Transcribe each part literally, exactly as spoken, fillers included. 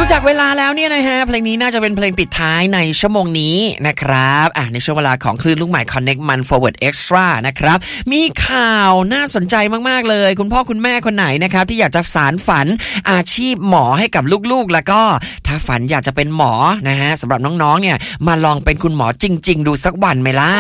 จากเวลาแล้วเนี่ยนะฮะเพลงนี้น่าจะเป็นเพลงปิดท้ายในชั่วโมงนี้นะครับอ่ะในช่วงเวลาของคลื่นลูกใหม่ Connect มัน Forward Extra นะครับมีข่าวน่าสนใจมากๆเลยคุณพ่อคุณแม่คนไหนนะครับที่อยากจะสานฝันอาชีพหมอให้กับลูกๆแล้วก็ถ้าฝันอยากจะเป็นหมอนะฮะสำหรับน้องๆเนี่ยมาลองเป็นคุณหมอจริงๆดูสักวันไหมล่ะ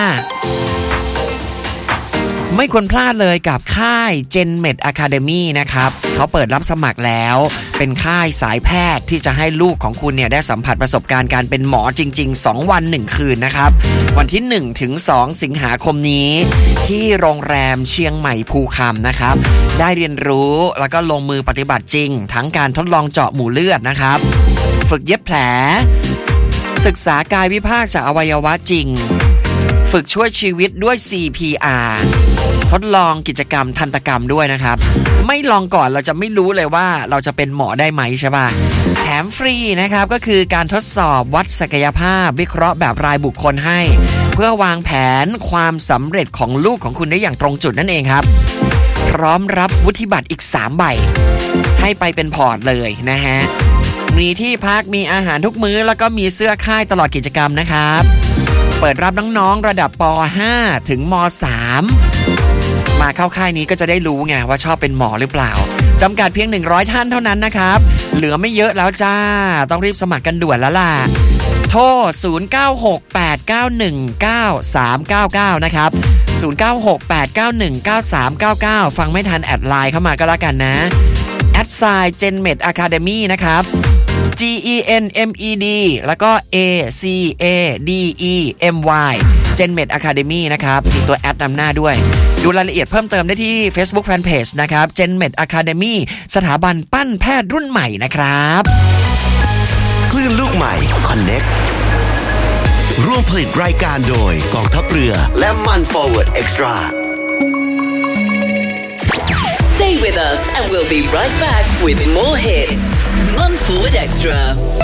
ไม่ควรพลาดเลยกับค่าย GenMed Academy นะครับเขาเปิดรับสมัครแล้วเป็นค่ายสายแพทย์ที่จะให้ลูกของคุณเนี่ยได้สัมผัสประสบการณ์การเป็นหมอจริงๆสองวันหนึ่งคืนนะครับวันที่หนึ่งถึงสองสิงหาคมนี้ที่โรงแรมเชียงใหม่ภูคำนะครับได้เรียนรู้แล้วก็ลงมือปฏิบัติจริงทั้งการทดลองเจาะหมู่เลือดนะครับฝึกเย็บแผลศึกษากายวิภาคจากอวัยวะจริงฝึกช่วยชีวิตด้วย ซี พี อาร์ ทดลองกิจกรรมทันตกรรมด้วยนะครับไม่ลองก่อนเราจะไม่รู้เลยว่าเราจะเป็นหมอได้ไหมใช่ป่ะแถมฟรีนะครับก็คือการทดสอบวัดศักยภาพวิเคราะห์แบบรายบุคคลให้เพื่อวางแผนความสำเร็จของลูกของคุณได้อย่างตรงจุดนั่นเองครับพร้อมรับวุฒิบัตรอีกสามใบให้ไปเป็นพอร์ตเลยนะฮะมีที่พักมีอาหารทุกมื้อแล้วก็มีเสื้อค่ายตลอดกิจกรรมนะครับเปิดรับน้องๆระดับป ห้า ถึงม สาม มาเข้าค่ายนี้ก็จะได้รู้ไงว่าชอบเป็นหมอหรือเปล่าจำกัดเพียงหนึ่งร้อยท่านเท่านั้นนะครับเหลือไม่เยอะแล้วจ้าต้องรีบสมัครกันด่วนแล้วล่ะโทรศูนย์ เก้า หก แปด เก้า หนึ่ง เก้า สาม เก้า เก้านะครับศูนย์ เก้า หก แปด เก้า หนึ่ง เก้า สาม เก้า เก้าฟังไม่ทันแอดไลน์เข้ามาก็แล้วกันนะแอดไซน์ GenMed Academy นะครับ G E N M E D แล้วก็ A C A D E M Y GenMed Academy นะครับมีตัวแอดนำหน้าด้วยดูรายละเอียดเพิ่มเติมได้ที่ Facebook Fanpage นะครับ GenMed Academy สถาบันปั้นแพทย์รุ่นใหม่นะครับคลื่นลูกใหม่ Connect ร่วมผลิตรายการโดยกองทัพเรือและมัน Forward Extra Stay with us and we'll be right back with more hits. Man Forward Extra.